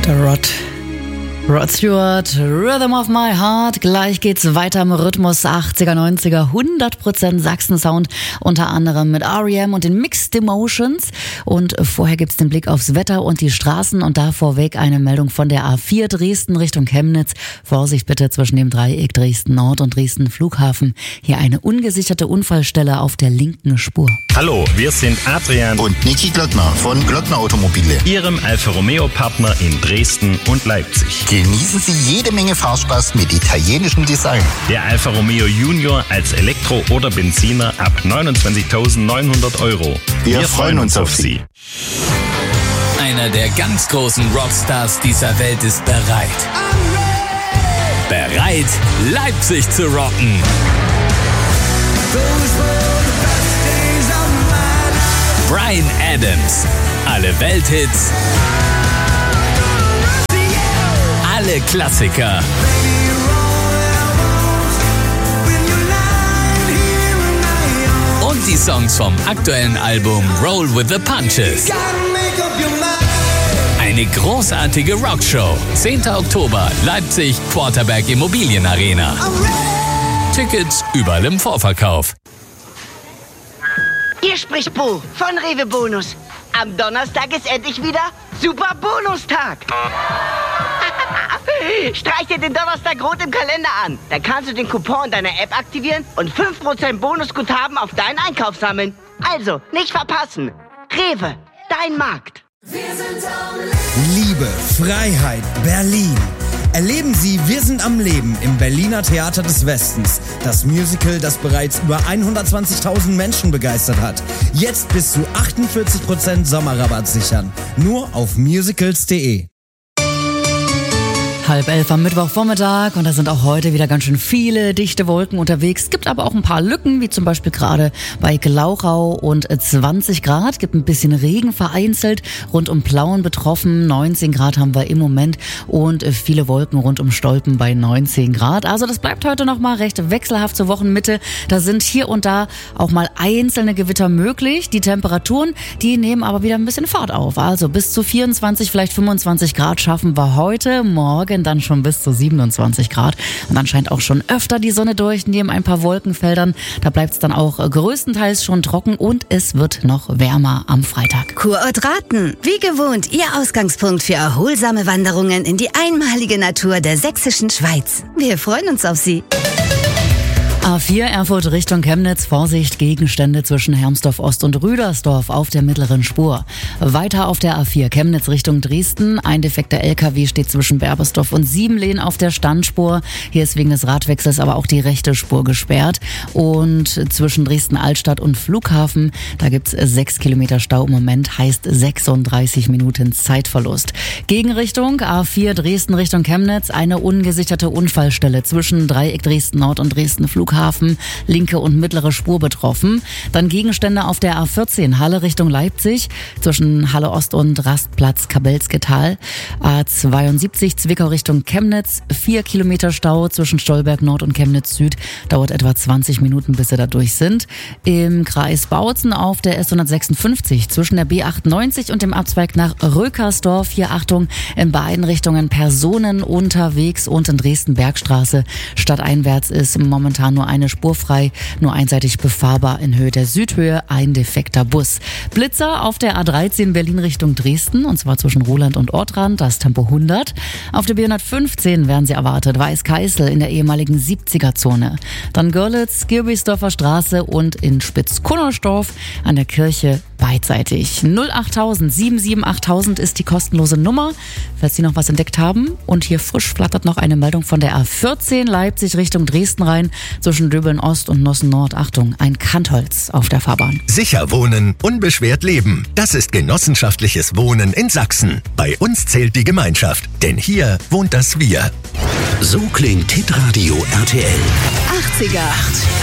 Rod Stewart, Rhythm of My Heart. Gleich geht's weiter im Rhythmus 80er, 90er, 100% Sachsen-Sound, unter anderem mit R.E.M. und den Mixed Emotions. Und vorher gibt's den Blick aufs Wetter und die Straßen und da vorweg eine Meldung von der A4 Dresden Richtung Chemnitz. Vorsicht bitte zwischen dem Dreieck Dresden Nord und Dresden Flughafen. Hier eine ungesicherte Unfallstelle auf der linken Spur. Hallo, wir sind Adrian und Niki Glockner von Glockner Automobile, Ihrem Alfa Romeo Partner in Dresden und Leipzig. Genießen Sie jede Menge Fahrspaß mit italienischem Design. Der Alfa Romeo Junior als Elektro- oder Benziner ab 29.900 €. Wir freuen uns auf Sie. Einer der ganz großen Rockstars dieser Welt ist bereit. Bereit, Leipzig zu rocken. Bryan Adams. Alle Welthits. Alle Klassiker. Und die Songs vom aktuellen Album Roll with the Punches. Eine großartige Rockshow. 10. Oktober, Leipzig, Quarterberg Immobilienarena. Tickets überall im Vorverkauf. Hier spricht Bo von Rewe Bonus. Am Donnerstag ist endlich wieder Super Bonustag. Streich dir den Donnerstag rot im Kalender an. Da kannst du den Coupon in deiner App aktivieren und 5% Bonusguthaben auf deinen Einkauf sammeln. Also, nicht verpassen. Rewe, dein Markt. Liebe, Freiheit, Berlin. Erleben Sie Wir sind am Leben im Berliner Theater des Westens. Das Musical, das bereits über 120.000 Menschen begeistert hat. Jetzt bis zu 48% Sommerrabatt sichern. Nur auf musicals.de. 10:30 am Mittwochvormittag und da sind auch heute wieder ganz schön viele dichte Wolken unterwegs. Es gibt aber auch ein paar Lücken, wie zum Beispiel gerade bei Glauchau und 20 Grad. Gibt ein bisschen Regen vereinzelt, rund um Plauen betroffen. 19 Grad haben wir im Moment und viele Wolken rund um Stolpen bei 19 Grad. Also das bleibt heute noch mal recht wechselhaft zur Wochenmitte. Da sind hier und da auch mal einzelne Gewitter möglich. Die Temperaturen, die nehmen aber wieder ein bisschen Fahrt auf. Also bis zu 24, vielleicht 25 Grad schaffen wir heute, morgen dann schon bis zu 27 Grad. Und dann scheint auch schon öfter die Sonne durch, neben ein paar Wolkenfeldern. Da bleibt es dann auch größtenteils schon trocken und es wird noch wärmer am Freitag. Kurort Raten. Wie gewohnt, Ihr Ausgangspunkt für erholsame Wanderungen in die einmalige Natur der sächsischen Schweiz. Wir freuen uns auf Sie. A4 Erfurt Richtung Chemnitz, Vorsicht, Gegenstände zwischen Hermsdorf Ost und Rüdersdorf auf der mittleren Spur. Weiter auf der A4 Chemnitz Richtung Dresden, ein defekter LKW steht zwischen Berbersdorf und Siebenlehn auf der Standspur. Hier ist wegen des Radwechsels aber auch die rechte Spur gesperrt. Und zwischen Dresden-Altstadt und Flughafen, da gibt's 6 Kilometer Stau im Moment, heißt 36 Minuten Zeitverlust. Gegenrichtung A4 Dresden Richtung Chemnitz, eine ungesicherte Unfallstelle zwischen Dreieck Dresden Nord und Dresden Flughafen, linke und mittlere Spur betroffen. Dann Gegenstände auf der A14 Halle Richtung Leipzig, zwischen Halle Ost und Rastplatz Kabelsketal. A72 Zwickau Richtung Chemnitz, 4 Kilometer Stau zwischen Stolberg Nord und Chemnitz Süd, dauert etwa 20 Minuten, bis sie da durch sind. Im Kreis Bautzen auf der S156 zwischen der B98 und dem Abzweig nach Rökersdorf, hier Achtung, in beiden Richtungen Personen unterwegs und in Dresden-Bergstraße stadteinwärts ist momentan nur eine Spur frei, nur einseitig befahrbar in Höhe der Südhöhe, ein defekter Bus. Blitzer auf der A13 Berlin Richtung Dresden, und zwar zwischen Roland und Ortrand, das Tempo 100. Auf der B115 werden sie erwartet, Weißkeißel in der ehemaligen 70er-Zone. Dann Görlitz, Girbisdorfer Straße und in Spitz-Kunnersdorf an der Kirche beidseitig. 08000 77 8000 ist die kostenlose Nummer, falls Sie noch was entdeckt haben. Und hier frisch flattert noch eine Meldung von der A14 Leipzig Richtung Dresden rein, zwischen Döbeln Ost und Nossen Nord. Achtung, ein Kantholz auf der Fahrbahn. Sicher wohnen, unbeschwert leben. Das ist genossenschaftliches Wohnen in Sachsen. Bei uns zählt die Gemeinschaft, denn hier wohnt das Wir. So klingt Hitradio RTL. 80er.